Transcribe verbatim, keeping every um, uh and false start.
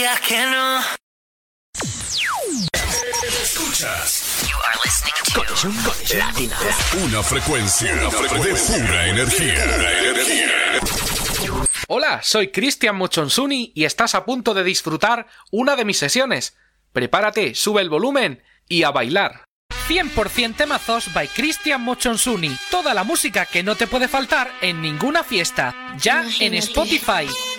digas que no. Escuchas. You are listening to Conexión, conexión Latina. Una frecuencia, una frecuencia de pura energía. Pura energía. Hola, soy Cristian Mochonsuni y estás a punto de disfrutar una de mis sesiones. Prepárate, sube el volumen y a bailar. cien por ciento temazos by Cristian Mochonsuni. Toda la música que no te puede faltar en ninguna fiesta. Ya en Spotify.